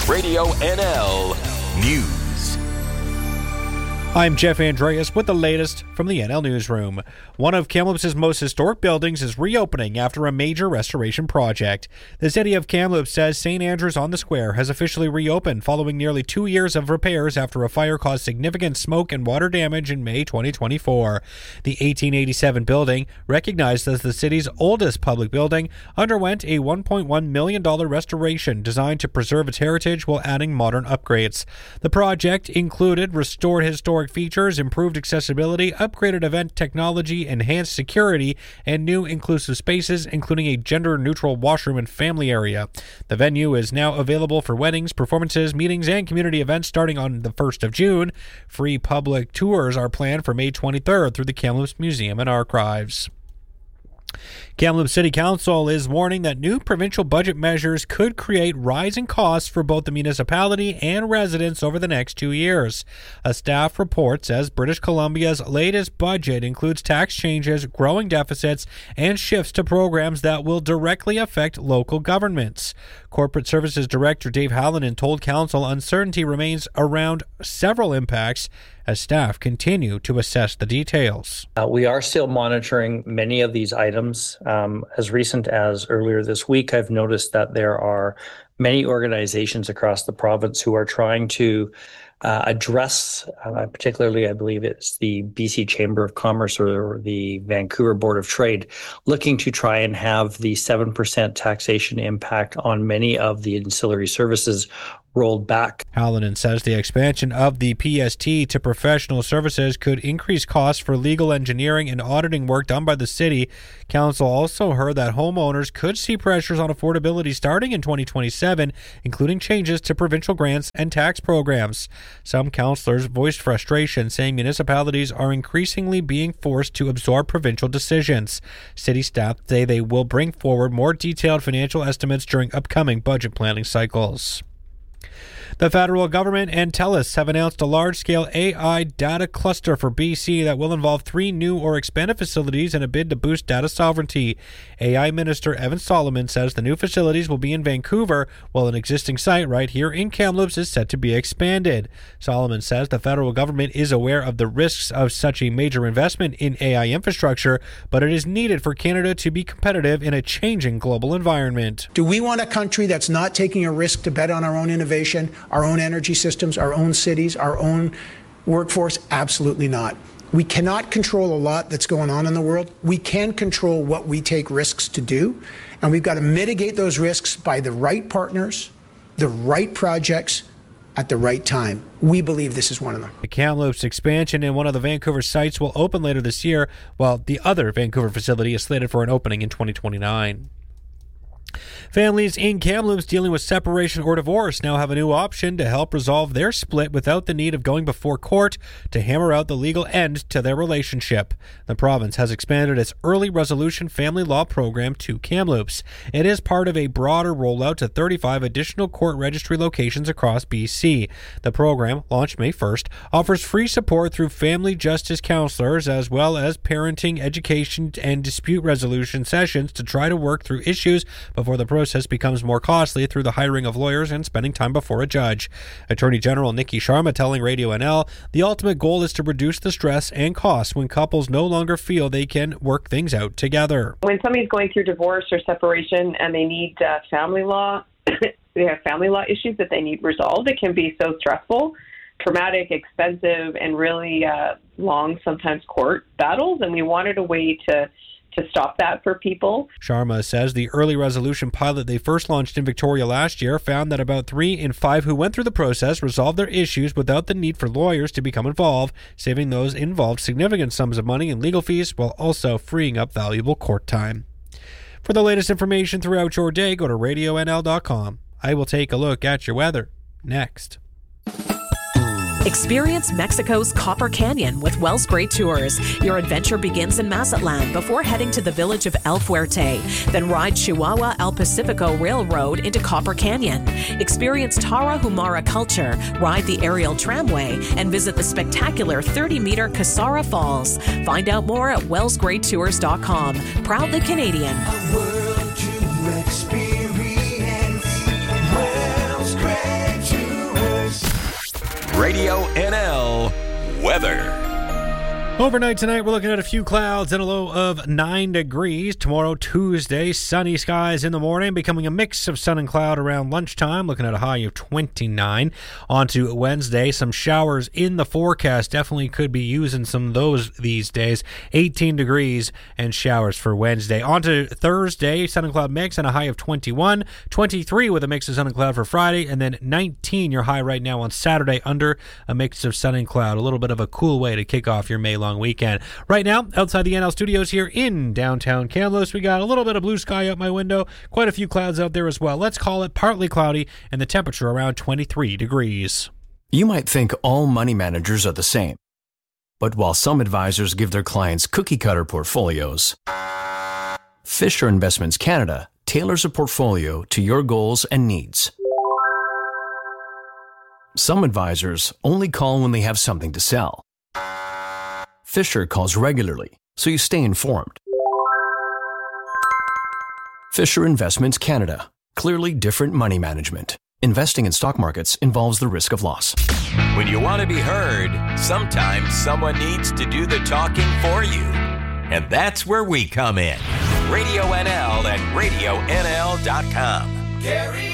Radio NL News. I'm Jeff Andreas with the latest from the NL Newsroom. One of Kamloops' most historic buildings is reopening after a major restoration project. The city of Kamloops says St. Andrew's on the Square has officially reopened following nearly 2 years of repairs after a fire caused significant smoke and water damage in May 2024. The 1887 building, recognized as the city's oldest public building, underwent a $1.1 million restoration designed to preserve its heritage while adding modern upgrades. The project included restored historic features, improved accessibility, upgraded event technology, enhanced security, and new inclusive spaces, including a gender-neutral washroom and family area. The venue is now available for weddings, performances, meetings, and community events starting on the 1st of June. Free public tours are planned for May 23rd through the Kamloops Museum and Archives. Kamloops City Council is warning that new provincial budget measures could create rising costs for both the municipality and residents over the next 2 years. A staff report says British Columbia's latest budget includes tax changes, growing deficits, and shifts to programs that will directly affect local governments. Corporate Services Director Dave Hallinan told Council uncertainty remains around several impacts as staff continue to assess the details. We are still monitoring many of these items. As recent as earlier this week, I've noticed that there are many organizations across the province who are trying to address, particularly I believe it's the BC Chamber of Commerce or the Vancouver Board of Trade, looking to try and have the 7% taxation impact on many of the ancillary services rolled back. Hallinan says the expansion of the PST to professional services could increase costs for legal engineering and auditing work done by the city. Council also heard that homeowners could see pressures on affordability starting in 2027, including changes to provincial grants and tax programs. Some councillors voiced frustration, saying municipalities are increasingly being forced to absorb provincial decisions. City staff say they will bring forward more detailed financial estimates during upcoming budget planning cycles. The federal government and TELUS have announced a large-scale AI data cluster for BC that will involve 3 new or expanded facilities in a bid to boost data sovereignty. AI Minister Evan Solomon says the new facilities will be in Vancouver, while an existing site right here in Kamloops is set to be expanded. Solomon says the federal government is aware of the risks of such a major investment in AI infrastructure, but it is needed for Canada to be competitive in a changing global environment. Do we want a country that's not taking a risk to bet on our own innovation, our own energy systems, our own cities, our own workforce? Absolutely not. We cannot control a lot that's going on in the world. We can control what we take risks to do, and we've got to mitigate those risks by the right partners, the right projects, at the right time. We believe this is one of them. The Kamloops expansion in one of the Vancouver sites will open later this year, while the other Vancouver facility is slated for an opening in 2029. Families in Kamloops dealing with separation or divorce now have a new option to help resolve their split without the need of going before court to hammer out the legal end to their relationship. The province has expanded its early resolution family law program to Kamloops. It is part of a broader rollout to 35 additional court registry locations across BC. The program, launched May 1st, offers free support through family justice counselors as well as parenting, education, and dispute resolution sessions to try to work through issues before the process becomes more costly through the hiring of lawyers and spending time before a judge. Attorney General Nikki Sharma telling Radio NL the ultimate goal is to reduce the stress and costs when couples no longer feel they can work things out together. When somebody's going through divorce or separation and they need family law, they have family law issues that they need resolved, it can be so stressful, traumatic, expensive, and really long, sometimes court battles, and we wanted a way to stop that for people. Sharma says the early resolution pilot they first launched in Victoria last year found that about 3 in 5 who went through the process resolved their issues without the need for lawyers to become involved, saving those involved significant sums of money in legal fees while also freeing up valuable court time. For the latest information throughout your day, go to radionl.com. I will take a look at your weather next. Experience Mexico's Copper Canyon with Wells Great Tours. Your adventure begins in Mazatlan before heading to the village of El Fuerte. Then ride Chihuahua El Pacifico Railroad into Copper Canyon. Experience Tarahumara culture, ride the aerial tramway, and visit the spectacular 30-meter Casara Falls. Find out more at wellsgreattours.com. Proudly Canadian. A world to experience. Wells Great Radio NL weather. Overnight tonight, we're looking at a few clouds and a low of 9 degrees. Tomorrow, Tuesday, sunny skies in the morning, becoming a mix of sun and cloud around lunchtime, looking at a high of 29. On to Wednesday, some showers in the forecast. Definitely could be using some of those these days. 18 degrees and showers for Wednesday. On to Thursday, sun and cloud mix and a high of 21. 23 with a mix of sun and cloud for Friday, and then 19 your high right now on Saturday under a mix of sun and cloud. A little bit of a cool way to kick off your May long weekend. Right now, outside the NL studios here in downtown Kamloops, we got a little bit of blue sky out my window, quite a few clouds out there as well. Let's call it partly cloudy and the temperature around 23 degrees. You might think all money managers are the same. But while some advisors give their clients cookie-cutter portfolios, Fisher Investments Canada tailors a portfolio to your goals and needs. Some advisors only call when they have something to sell. Fisher calls regularly, so you stay informed. Fisher Investments Canada. Clearly different money management. Investing in stock markets involves the risk of loss. When you want to be heard, sometimes someone needs to do the talking for you. And that's where we come in. Radio NL and RadioNL.com.